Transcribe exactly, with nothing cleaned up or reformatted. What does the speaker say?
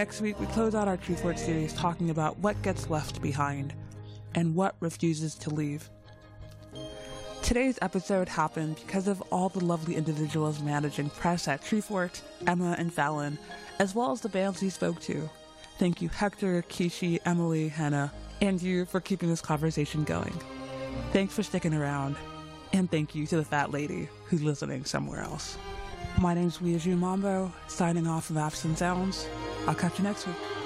Next week, we close out our Truth Word series talking about what gets left behind and what refuses to leave. Today's episode happened because of all the lovely individuals managing press at Truthworks, Emma and Fallon, as well as the bands we spoke to. Thank you, Hector, Kishi, Emily, Hannah, and you for keeping this conversation going. Thanks for sticking around, and thank you to the fat lady who's listening somewhere else. My name's Weiju Mambo, signing off from Apps and Sounds. I'll catch you next week.